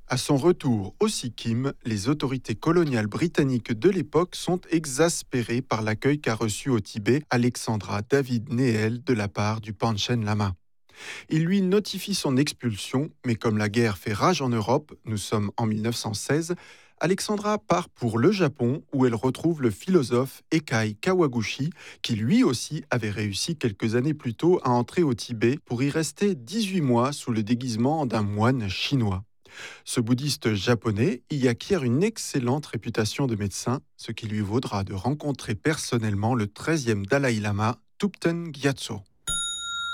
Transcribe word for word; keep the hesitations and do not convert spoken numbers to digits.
À son retour au Sikkim, les autorités coloniales britanniques de l'époque sont exaspérées par l'accueil qu'a reçu au Tibet Alexandra David Néel de la part du Panchen Lama. Il lui notifie son expulsion, mais comme la guerre fait rage en Europe, nous sommes en mille neuf cent seize, Alexandra part pour le Japon où elle retrouve le philosophe Ekai Kawaguchi qui lui aussi avait réussi quelques années plus tôt à entrer au Tibet pour y rester dix-huit mois sous le déguisement d'un moine chinois. Ce bouddhiste japonais y acquiert une excellente réputation de médecin, ce qui lui vaudra de rencontrer personnellement le treizième Dalai Lama, Thupten Gyatso.